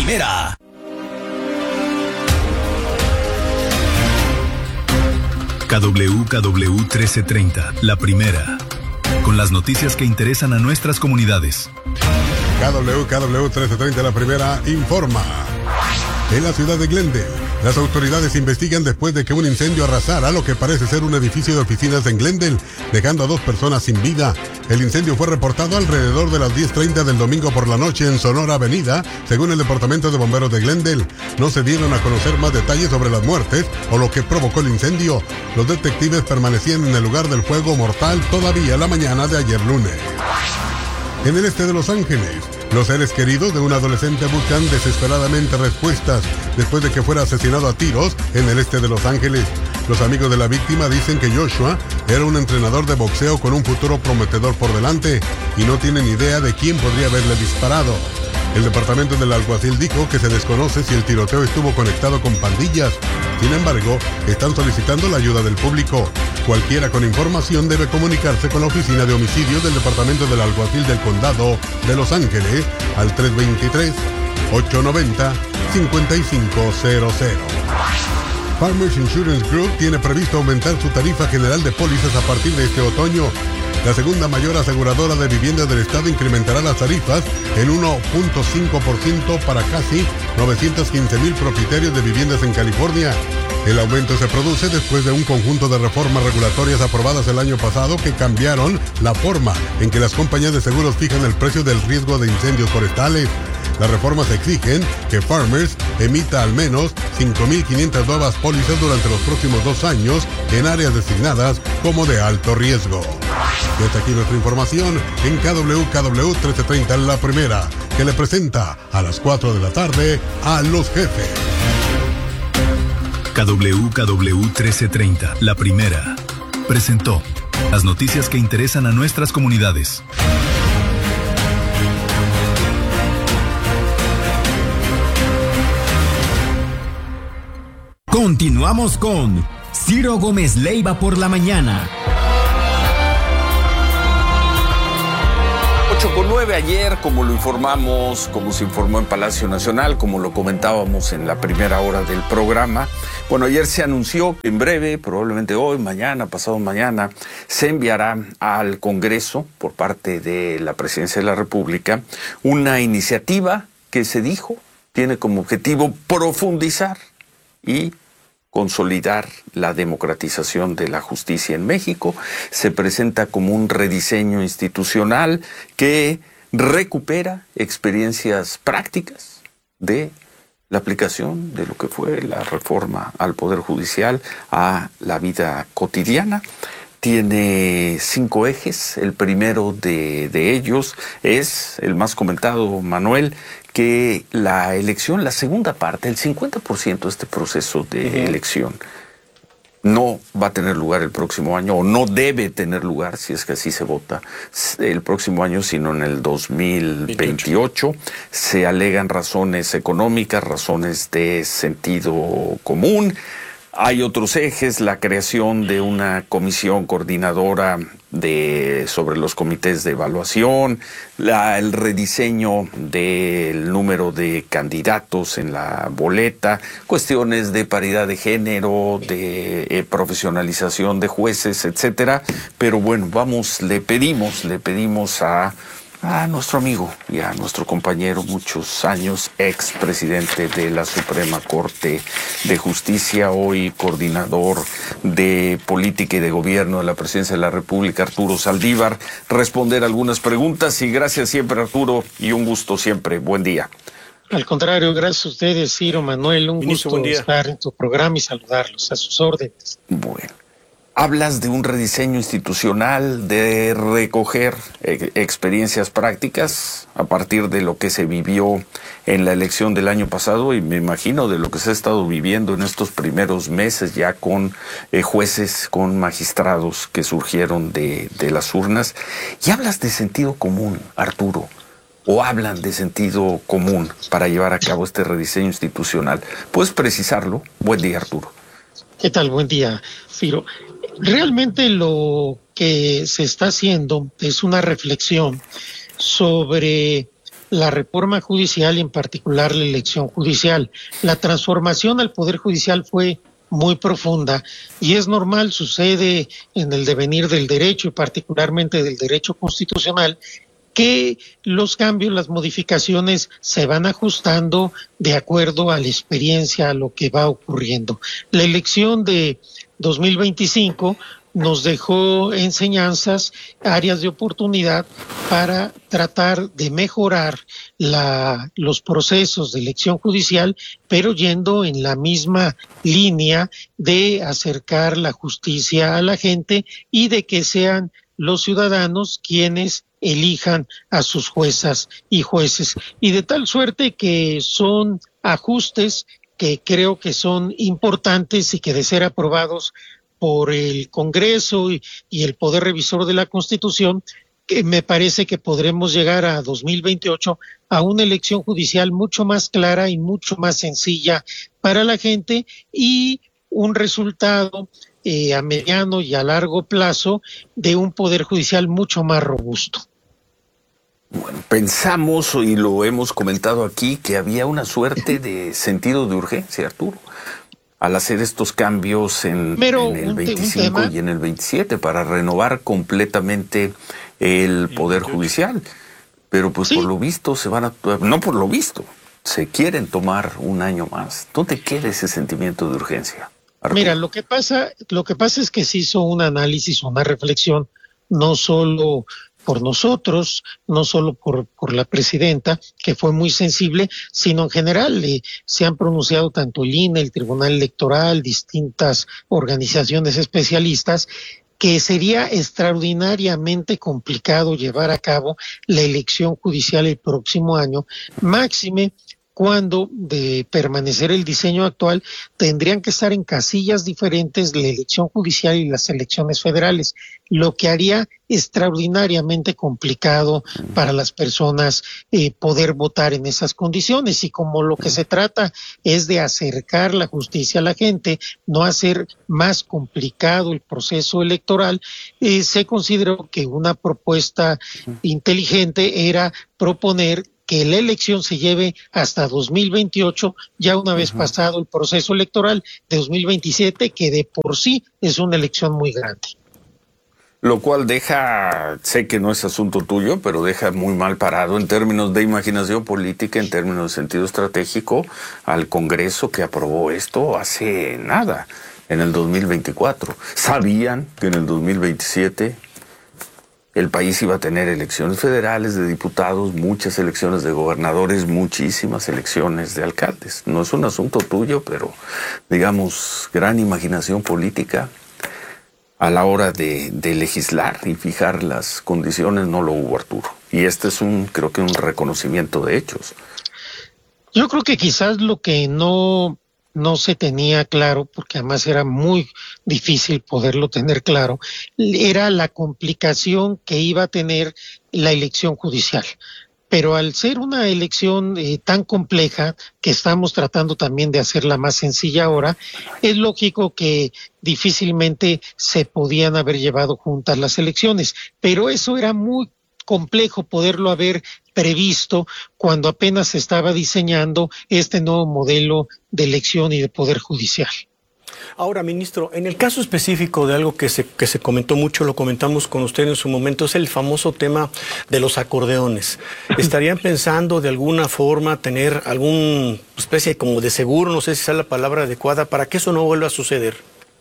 primera. KWKW 1330, la primera. Con las noticias que interesan a nuestras comunidades. KWKW 1330, la primera, informa. En la ciudad de Glendale, las autoridades investigan después de que un incendio arrasara lo que parece ser un edificio de oficinas en Glendale, dejando a 2 personas sin vida. El incendio fue reportado alrededor de las 10:30 del domingo por la noche en Sonora Avenida, según el Departamento de Bomberos de Glendale. No se dieron a conocer más detalles sobre las muertes o lo que provocó el incendio. Los detectives permanecían en el lugar del fuego mortal todavía la mañana de ayer lunes. En el este de Los Ángeles, los seres queridos de un adolescente buscan desesperadamente respuestas después de que fuera asesinado a tiros en el este de Los Ángeles. Los amigos de la víctima dicen que Joshua era un entrenador de boxeo con un futuro prometedor por delante y no tienen idea de quién podría haberle disparado. El departamento del alguacil dijo que se desconoce si el tiroteo estuvo conectado con pandillas. Sin embargo, están solicitando la ayuda del público. Cualquiera con información debe comunicarse con la oficina de homicidios del departamento del alguacil del condado de Los Ángeles al 323-890-5500. Farmers Insurance Group tiene previsto aumentar su tarifa general de pólizas a partir de este otoño. La segunda mayor aseguradora de viviendas del estado incrementará las tarifas en 1.5% para casi 915,000 propietarios de viviendas en California. El aumento se produce después de un conjunto de reformas regulatorias aprobadas el año pasado que cambiaron la forma en que las compañías de seguros fijan el precio del riesgo de incendios forestales. Las reformas exigen que Farmers emita al menos 5,500 nuevas pólizas durante los próximos 2 años en áreas designadas como de alto riesgo. Y hasta aquí nuestra información en KWKW 1330, la primera, que le presenta a las 4 de la tarde a los jefes. KWKW 1330, la primera, presentó las noticias que interesan a nuestras comunidades. Continuamos con Ciro Gómez Leiva por la mañana. 8:09 ayer, como lo informamos, como se informó en Palacio Nacional, como lo comentábamos en la primera hora del programa. Bueno, ayer se anunció que en breve, probablemente hoy, mañana, pasado mañana, se enviará al Congreso, por parte de la Presidencia de la República, una iniciativa que se dijo tiene como objetivo profundizar y consolidar la democratización de la justicia en México. Se presenta como un rediseño institucional que recupera experiencias prácticas de la aplicación de lo que fue la reforma al Poder Judicial a la vida cotidiana. Tiene 5 ejes. El primero de ellos es el más comentado, Manuel, que la elección, la segunda parte, el 50% de este proceso de elección no va a tener lugar el próximo año, o no debe tener lugar, si es que así se vota, el próximo año, sino en el 2028. Se alegan razones económicas, razones de sentido común. Hay otros ejes, la creación de una comisión coordinadora sobre los comités de evaluación, el rediseño del número de candidatos en la boleta, cuestiones de paridad de género, de profesionalización de jueces, etcétera. Pero bueno, le pedimos a nuestro amigo y a nuestro compañero, muchos años, ex presidente de la Suprema Corte de Justicia, hoy coordinador de Política y de Gobierno de la Presidencia de la República, Arturo Saldívar, responder algunas preguntas. Y gracias siempre, Arturo, y un gusto siempre. Buen día. Al contrario, gracias a ustedes, Ciro, Manuel, un gusto estar en tu programa y saludarlos, a sus órdenes. Bueno. Hablas de un rediseño institucional, de recoger experiencias prácticas a partir de lo que se vivió en la elección del año pasado, y me imagino de lo que se ha estado viviendo en estos primeros meses ya con jueces, con magistrados que surgieron de las urnas. Y hablas de sentido común, Arturo, o hablan de sentido común para llevar a cabo este rediseño institucional. ¿Puedes precisarlo? Buen día, Arturo. ¿Qué tal? Buen día, Ciro. Realmente lo que se está haciendo es una reflexión sobre la reforma judicial y en particular la elección judicial. La transformación al Poder Judicial fue muy profunda y es normal, sucede en el devenir del derecho y particularmente del derecho constitucional, que los cambios, las modificaciones se van ajustando de acuerdo a la experiencia, a lo que va ocurriendo. La elección de 2025 nos dejó enseñanzas, áreas de oportunidad para tratar de mejorar los procesos de elección judicial, pero yendo en la misma línea de acercar la justicia a la gente y de que sean los ciudadanos quienes elijan a sus juezas y jueces. Y de tal suerte que son ajustes que creo que son importantes y que de ser aprobados por el Congreso y el Poder Revisor de la Constitución, que me parece que podremos llegar a 2028 a una elección judicial mucho más clara y mucho más sencilla para la gente y un resultado a mediano y a largo plazo de un Poder Judicial mucho más robusto. Bueno, pensamos y lo hemos comentado aquí que había una suerte de sentido de urgencia, Arturo, al hacer estos cambios en el 25 y en el 27 para renovar completamente el Poder Judicial. Pero pues por lo visto se quieren tomar un año más. ¿Dónde queda ese sentimiento de urgencia, Arturo? Mira, lo que pasa es que se hizo un análisis, una reflexión, no solo por nosotros, no solo por la presidenta, que fue muy sensible, sino en general se han pronunciado tanto el INE, el Tribunal Electoral, distintas organizaciones especialistas, que sería extraordinariamente complicado llevar a cabo la elección judicial el próximo año, máxime cuando de permanecer el diseño actual tendrían que estar en casillas diferentes la elección judicial y las elecciones federales, lo que haría extraordinariamente complicado para las personas poder votar en esas condiciones. Y como lo que se trata es de acercar la justicia a la gente, no hacer más complicado el proceso electoral, se consideró que una propuesta inteligente era proponer que la elección se lleve hasta 2028, ya una vez pasado el proceso electoral de 2027, que de por sí es una elección muy grande. Lo cual deja, sé que no es asunto tuyo, pero deja muy mal parado en términos de imaginación política, en términos de sentido estratégico, al Congreso que aprobó esto hace nada, en el 2024. Sabían que en el 2027... el país iba a tener elecciones federales de diputados, muchas elecciones de gobernadores, muchísimas elecciones de alcaldes. No es un asunto tuyo, pero digamos, gran imaginación política a la hora de legislar y fijar las condiciones no lo hubo, Arturo. Y este es creo que un reconocimiento de hechos. Yo creo que quizás lo que no se tenía claro, porque además era muy difícil poderlo tener claro, era la complicación que iba a tener la elección judicial. Pero al ser una elección tan compleja, que estamos tratando también de hacerla más sencilla ahora, es lógico que difícilmente se podían haber llevado juntas las elecciones, pero eso era muy complejo poderlo haber previsto cuando apenas se estaba diseñando este nuevo modelo de elección y de poder judicial. Ahora, ministro, en el caso específico de algo que se comentó mucho, lo comentamos con usted en su momento, es el famoso tema de los acordeones. ¿Estarían pensando de alguna forma tener alguna especie como de seguro, no sé si es la palabra adecuada, para que eso no vuelva a suceder?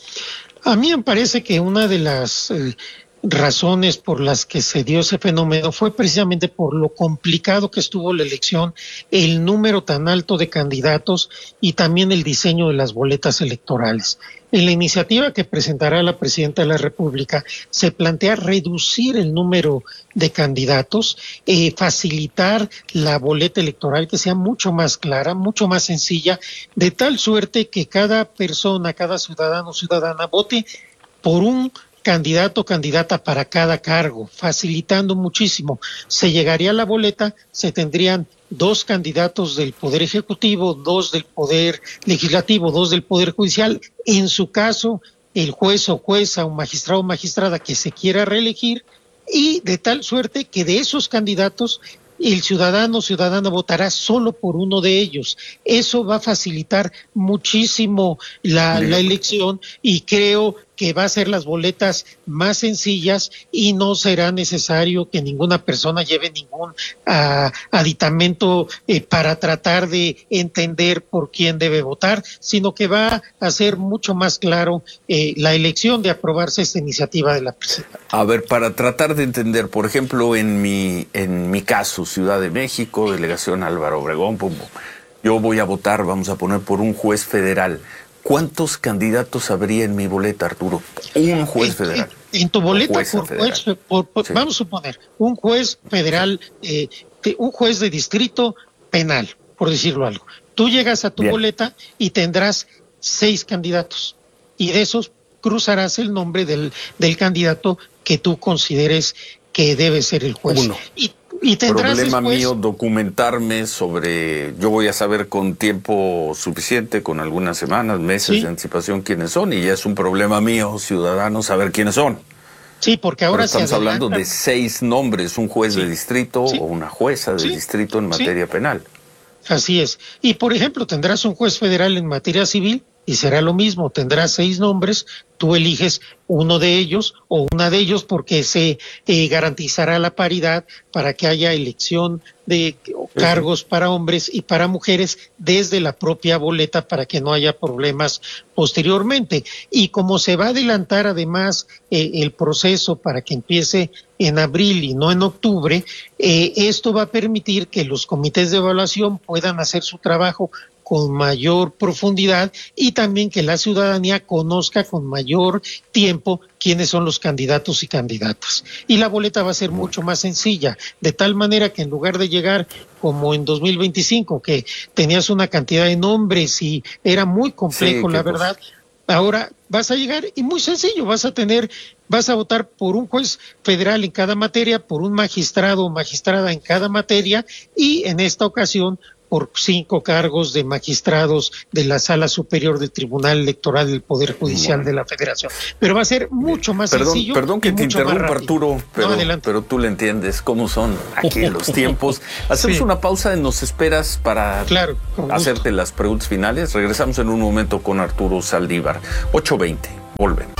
A mí me parece que una de las razones por las que se dio ese fenómeno fue precisamente por lo complicado que estuvo la elección, el número tan alto de candidatos y también el diseño de las boletas electorales. En la iniciativa que presentará la Presidenta de la República se plantea reducir el número de candidatos, facilitar la boleta electoral que sea mucho más clara, mucho más sencilla, de tal suerte que cada persona, cada ciudadano o ciudadana vote por un candidato o candidata para cada cargo, facilitando muchísimo. Se llegaría a la boleta, se tendrían 2 candidatos del Poder Ejecutivo, 2 del Poder Legislativo, 2 del Poder Judicial. En su caso, el juez o jueza o magistrado o magistrada que se quiera reelegir, y de tal suerte que de esos candidatos el ciudadana votará solo por uno de ellos. Eso va a facilitar muchísimo la elección, y creo que va a ser las boletas más sencillas y no será necesario que ninguna persona lleve ningún aditamento para tratar de entender por quién debe votar, sino que va a ser mucho más claro la elección de aprobarse esta iniciativa de la presidenta. A ver, para tratar de entender, por ejemplo, en mi caso, Ciudad de México, delegación Álvaro Obregón, yo voy a votar, vamos a poner, por un juez federal. ¿Cuántos candidatos habría en mi boleta, Arturo? Un juez federal. En tu boleta, vamos a suponer, un juez federal, un juez de distrito penal, por decirlo algo. Tú llegas a tu boleta y tendrás 6 candidatos, y de esos cruzarás el nombre del candidato que tú consideres que debe ser el juez. Uno. Y tendrás problema después... mío documentarme sobre, yo voy a saber con tiempo suficiente, con algunas semanas, meses de anticipación quiénes son, y ya es un problema mío, ciudadano, saber quiénes son. Sí, porque ahora estamos hablando de 6 nombres, un juez de distrito o una jueza de distrito en materia penal. Así es. Y por ejemplo, tendrás un juez federal en materia civil y será lo mismo, tendrás 6 nombres, tú eliges uno de ellos o una de ellos, porque se garantizará la paridad para que haya elección de cargos para hombres y para mujeres desde la propia boleta, para que no haya problemas posteriormente. Y como se va a adelantar además el proceso para que empiece en abril y no en octubre, esto va a permitir que los comités de evaluación puedan hacer su trabajo con mayor profundidad, y también que la ciudadanía conozca con mayor tiempo quiénes son los candidatos y candidatas. Y la boleta va a ser mucho más sencilla, de tal manera que en lugar de llegar como en 2025, que tenías una cantidad de nombres y era muy complejo, la verdad, ahora vas a llegar y muy sencillo, vas a votar por un juez federal en cada materia, por un magistrado o magistrada en cada materia, y en esta ocasión por 5 cargos de magistrados de la Sala Superior del Tribunal Electoral del Poder Judicial de la Federación. Pero va a ser mucho más sencillo. Perdón que te interrumpa, Arturo, pero tú le entiendes cómo son aquí los tiempos. Hacemos una pausa y nos esperas para hacerte las preguntas finales. Regresamos en un momento con Arturo Saldívar. 8:20. Volvemos.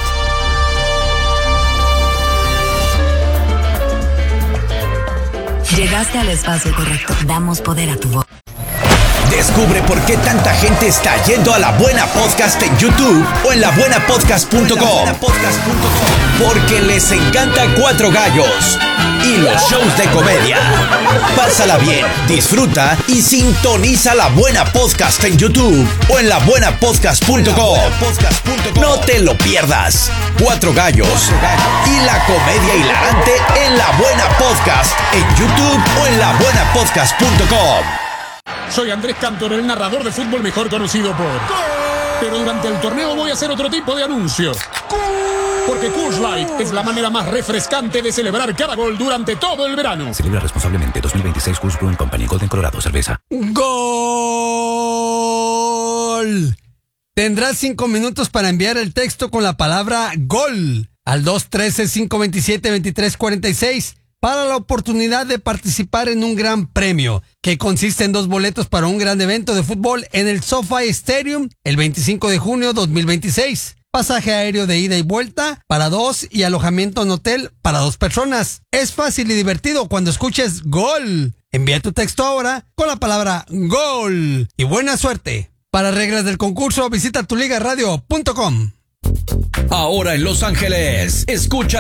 Llegaste al espacio correcto. Damos poder a tu voz. Descubre por qué tanta gente está yendo a La Buena Podcast en YouTube o en labuenapodcast.com. Porque les encanta Cuatro Gallos y los shows de comedia. Pásala bien, disfruta y sintoniza La Buena Podcast en YouTube o en labuenapodcast.com. No te lo pierdas. Cuatro Gallos y la comedia hilarante en La Buena Podcast en YouTube o en labuenapodcast.com. Soy Andrés Cantor, el narrador de fútbol mejor conocido por... Pero durante el torneo voy a hacer otro tipo de anuncio. Porque Coors Light es la manera más refrescante de celebrar cada gol durante todo el verano. Celebra responsablemente. 2026 Coors Brewing Company, Golden, Colorado, cerveza. ¡Gol! Tendrás 5 minutos para enviar el texto con la palabra GOL al 213-527-2346 para la oportunidad de participar en un gran premio que consiste en 2 boletos para un gran evento de fútbol en el SoFi Stadium el 25 de junio 2026. Pasaje aéreo de ida y vuelta para 2 y alojamiento en hotel para 2 personas. Es fácil y divertido cuando escuches GOL. Envía tu texto ahora con la palabra GOL y buena suerte. Para reglas del concurso visita tuligaradio.com. Ahora en Los Ángeles, escucha